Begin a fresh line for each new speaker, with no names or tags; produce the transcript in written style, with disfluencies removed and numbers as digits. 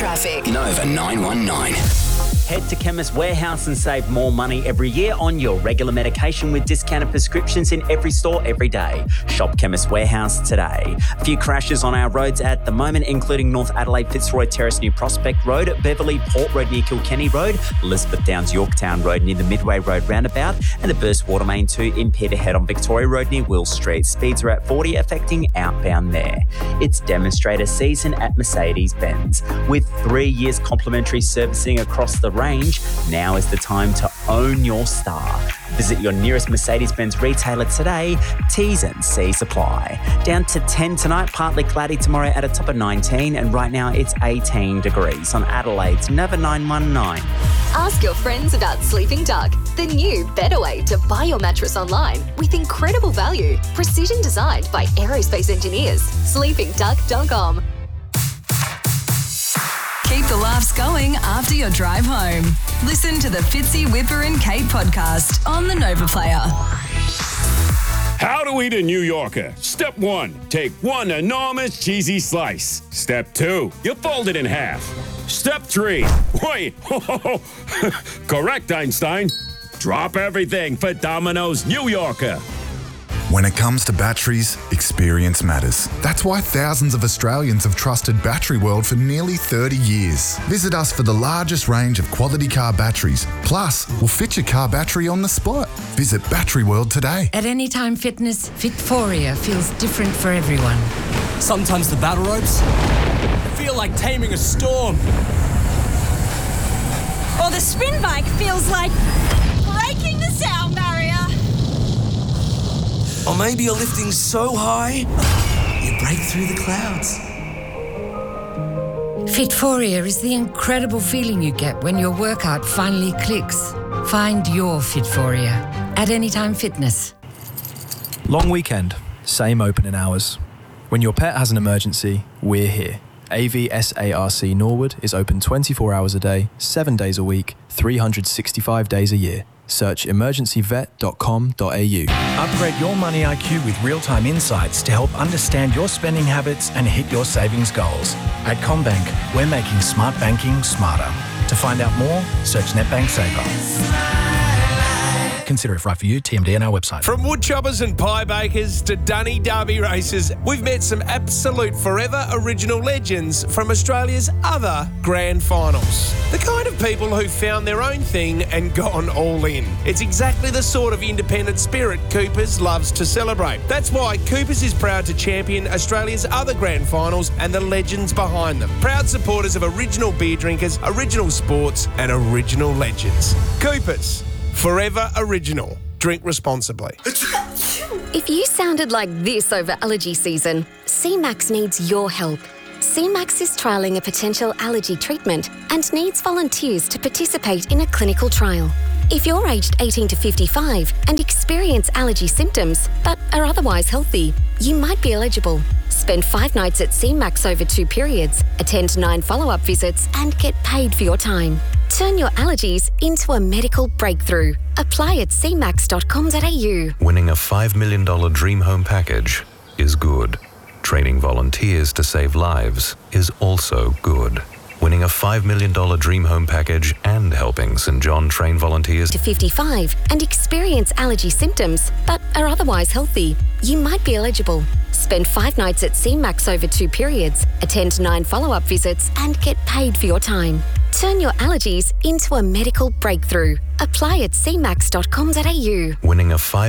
traffic.
Nova 919.
Head to Chemist Warehouse and save more money every year on your regular medication with discounted prescriptions in every store every day. Shop Chemist Warehouse today. A few crashes on our roads at the moment, including North Adelaide, Fitzroy Terrace, New Prospect Road, Beverley Port Road near Kilkenny Road, Elizabeth Downs Yorktown Road near the Midway Road roundabout, and the Burst Water Main 2 in Peterhead on Victoria Road near Will Street. Speeds are at 40, affecting outbound there. It's demonstrator season at Mercedes-Benz. With 3 years complimentary servicing across the range, now is the time to own your star. Visit your nearest Mercedes-Benz retailer today. T's and C's apply. Down to 10 tonight, partly cloudy tomorrow at a top of 19, and right now it's 18 degrees on Adelaide's Nova 919.
Ask your friends about Sleeping Duck, the new, better way to buy your mattress online with incredible value. Precision designed by aerospace engineers. SleepingDuck.com.
Keep the laughs going after your drive home. Listen to the Fitzy, Whipper and Kate podcast on the Nova Player.
How to eat a New Yorker. Step 1, take one enormous cheesy slice. Step 2, you fold it in half. Step 3, wait, correct, Einstein. Drop everything for Domino's New Yorker.
When it comes to batteries, experience matters. That's why thousands of Australians have trusted Battery World for nearly 30 years. Visit us for the largest range of quality car batteries. Plus, we'll fit your car battery on the spot. Visit Battery World today.
At Anytime Fitness, Fitforia feels different for everyone.
Sometimes the battle ropes feel like taming a storm.
Or the spin bike feels like breaking the sound barrier.
Or maybe you're lifting so high, you break through the clouds.
Fitforia is the incredible feeling you get when your workout finally clicks. Find your Fitforia at Anytime Fitness.
Long weekend, same opening hours. When your pet has an emergency, we're here. AVSARC Norwood is open 24 hours a day, 7 days a week, 365 days a year. Search emergencyvet.com.au.
Upgrade your money IQ with real-time insights to help understand your spending habits and hit your savings goals. At CommBank, we're making smart banking smarter. To find out more, search NetBank Saver. Consider if right for you, TMD on our website.
From woodchoppers and pie bakers to Dunny Derby racers, we've met some absolute forever original legends from Australia's other grand finals. The kind of people who found their own thing and gone all in. It's exactly the sort of independent spirit Coopers loves to celebrate. That's why Coopers is proud to champion Australia's other grand finals and the legends behind them. Proud supporters of original beer drinkers, original sports and original legends. Coopers. Forever original. Drink responsibly.
If you sounded like this over allergy season, CMAX needs your help. CMAX is trialling a potential allergy treatment and needs volunteers to participate in a clinical trial. If you're aged 18 to 55 and experience allergy symptoms but are otherwise healthy, you might be eligible. Spend 5 nights at CMAX over 2 periods, attend 9 follow-up visits and get paid for your time. Turn your allergies into a medical breakthrough. Apply at cmax.com.au.
Winning a $5 million dream home package is good. Training volunteers to save lives is also good. Winning a $5 million dream home package and helping St. John train volunteers
to 55 and experience allergy symptoms but are otherwise healthy, you might be eligible. Spend 5 nights at CMAX over 2 periods, attend 9 follow-up visits and get paid for your time. Turn your allergies into a medical breakthrough. Apply at cmax.com.au.
Winning a $5